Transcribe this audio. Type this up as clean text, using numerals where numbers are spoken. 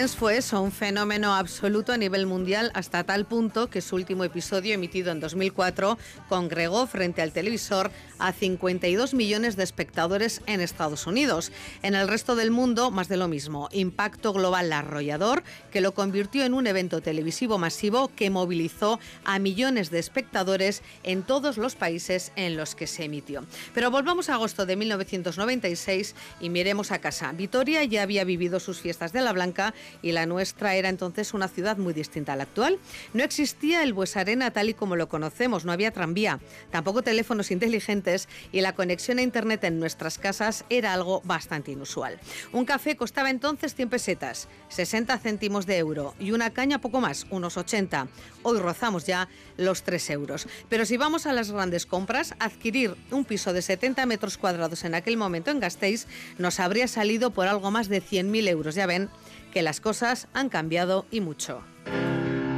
Friends fue eso, un fenómeno absoluto a nivel mundial, hasta tal punto que su último episodio, emitido en 2004, congregó frente al televisor a 52 millones de espectadores en Estados Unidos. En el resto del mundo, más de lo mismo, impacto global arrollador que lo convirtió en un evento televisivo masivo que movilizó a millones de espectadores en todos los países en los que se emitió. Pero volvamos a agosto de 1996 y miremos a casa. Vitoria ya había vivido sus fiestas de la Blanca y la nuestra era entonces una ciudad muy distinta a la actual. No existía el Bues Arena tal y como lo conocemos, no había tranvía, tampoco teléfonos inteligentes y la conexión a internet en nuestras casas era algo bastante inusual. Un café costaba entonces 100 pesetas, 60 céntimos de euro y una caña poco más, unos 80. Hoy rozamos ya los 3 euros. Pero si vamos a las grandes compras, adquirir un piso de 70 metros cuadrados en aquel momento en Gasteiz nos habría salido por algo más de 100.000 euros. Ya ven que las cosas han cambiado y mucho.